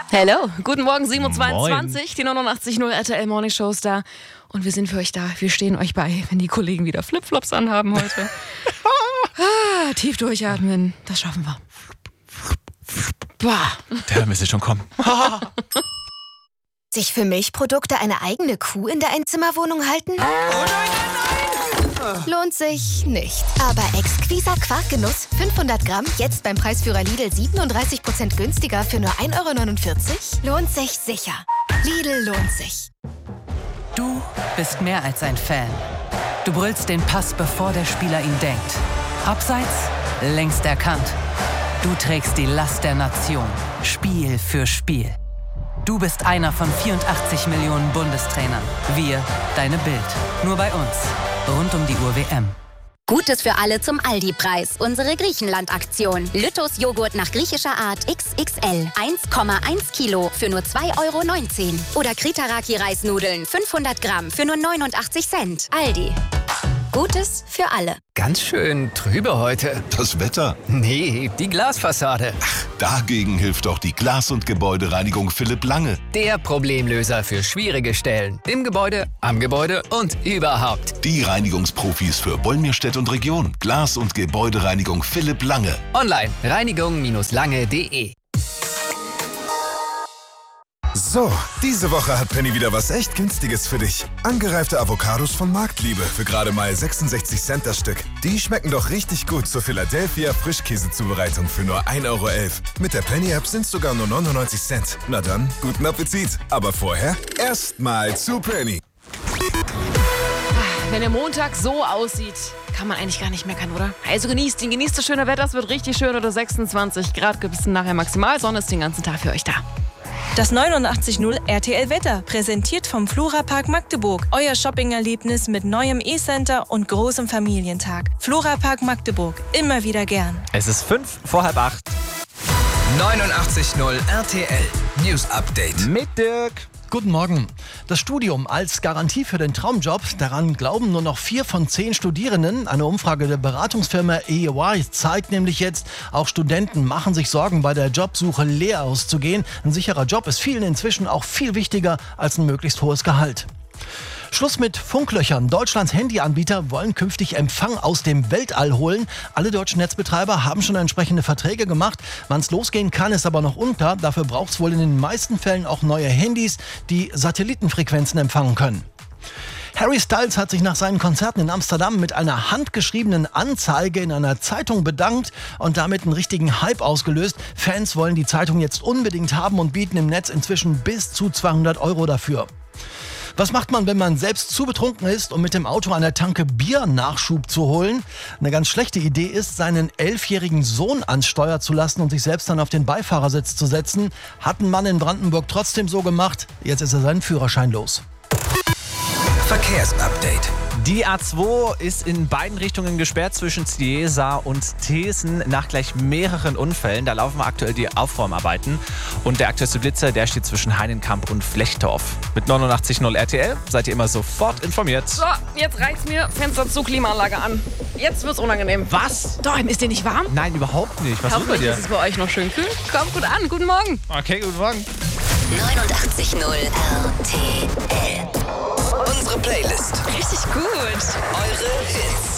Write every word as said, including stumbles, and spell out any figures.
Hello, guten Morgen, sieben Uhr zweiundzwanzig, die neunundachtzig Komma null R T L Morning Show ist da. Und wir sind für euch da, wir stehen euch bei, wenn die Kollegen wieder Flipflops anhaben heute. ah, tief durchatmen, das schaffen wir. Boah. Der müsste schon kommen. Sich für Milchprodukte eine eigene Kuh in der Einzimmerwohnung halten? Oh nein, nein, nein! Lohnt sich nicht. Aber Exquisa Quarkgenuss fünfhundert Gramm, jetzt beim Preisführer Lidl siebenunddreißig Prozent günstiger für nur ein Euro neunundvierzig? Lohnt sich sicher. Lidl lohnt sich. Du bist mehr als ein Fan. Du brüllst den Pass, bevor der Spieler ihn denkt. Abseits, längst erkannt. Du trägst die Last der Nation, Spiel für Spiel. Du bist einer von vierundachtzig Millionen Bundestrainern. Wir, deine Bild. Nur bei uns. Rund um die Uhr W M. Gutes für alle zum Aldi-Preis. Unsere Griechenland-Aktion. Lüttos Joghurt nach griechischer Art X X L. eins Komma eins Kilo für nur zwei Euro neunzehn. Oder Kritaraki-Reisnudeln fünfhundert Gramm für nur neunundachtzig Cent. Aldi. Gutes für alle. Ganz schön trübe heute. Das Wetter? Nee, die Glasfassade. Ach, dagegen hilft doch die Glas- und Gebäudereinigung Philipp Lange. Der Problemlöser für schwierige Stellen. Im Gebäude, am Gebäude und überhaupt. Die Reinigungsprofis für Wolmirstedt und Region. Glas- und Gebäudereinigung Philipp Lange. Online reinigung Bindestrich lange punkt de. So, diese Woche hat Penny wieder was echt Günstiges für dich. Angereifte Avocados von Marktliebe für gerade mal sechsundsechzig Cent das Stück. Die schmecken doch richtig gut zur Philadelphia Frischkäsezubereitung für nur ein Euro elf. Mit der Penny-App sind es sogar nur neunundneunzig Cent. Na dann, guten Appetit. Aber vorher erstmal zu Penny. Wenn der Montag so aussieht, kann man eigentlich gar nicht meckern, oder? Also genießt ihn, genießt das schöne Wetter, es wird richtig schön, oder sechsundzwanzig Grad gibt es nachher maximal. Sonne ist den ganzen Tag für euch da. Das neunundachtzig Komma null R T L Wetter, präsentiert vom Florapark Magdeburg. Euer Shopping-Erlebnis mit neuem E-Center und großem Familientag. Florapark Magdeburg, immer wieder gern. Es ist fünf vor halb acht. neunundachtzig Komma null R T L News Update. Mit Dirk. Guten Morgen. Das Studium als Garantie für den Traumjob, daran glauben nur noch vier von zehn Studierenden. Eine Umfrage der Beratungsfirma E Y zeigt nämlich jetzt, auch Studenten machen sich Sorgen, bei der Jobsuche leer auszugehen. Ein sicherer Job ist vielen inzwischen auch viel wichtiger als ein möglichst hohes Gehalt. Schluss mit Funklöchern. Deutschlands Handyanbieter wollen künftig Empfang aus dem Weltall holen. Alle deutschen Netzbetreiber haben schon entsprechende Verträge gemacht. Wann es losgehen kann, ist aber noch unklar. Dafür braucht es wohl in den meisten Fällen auch neue Handys, die Satellitenfrequenzen empfangen können. Harry Styles hat sich nach seinen Konzerten in Amsterdam mit einer handgeschriebenen Anzeige in einer Zeitung bedankt und damit einen richtigen Hype ausgelöst. Fans wollen die Zeitung jetzt unbedingt haben und bieten im Netz inzwischen bis zu zweihundert Euro dafür. Was macht man, wenn man selbst zu betrunken ist, um mit dem Auto an der Tanke Bier Nachschub zu holen? Eine ganz schlechte Idee ist, seinen elfjährigen Sohn ans Steuer zu lassen und sich selbst dann auf den Beifahrersitz zu setzen. Hat ein Mann in Brandenburg trotzdem so gemacht. Jetzt ist er seinen Führerschein los. Verkehrsupdate. Die A zwei ist in beiden Richtungen gesperrt zwischen Ciesa und Thesen nach gleich mehreren Unfällen. Da laufen aktuell die Aufräumarbeiten. Und der aktuellste Blitzer, der steht zwischen Heinenkamp und Flechtorf. Mit neunundachtzig Komma null R T L seid ihr immer sofort informiert. So, jetzt reicht's mir. Fenster zu, Klimaanlage an. Jetzt wird's unangenehm. Was? Doch, ist dir nicht warm? Nein, überhaupt nicht. Was ist bei Hoffentlich dir? ist es bei euch noch schön kühl. Kommt gut an. Guten Morgen. Okay, guten Morgen. neunundachtzig Komma null R T L. Unsere Playlist. Richtig gut. Eure Hits.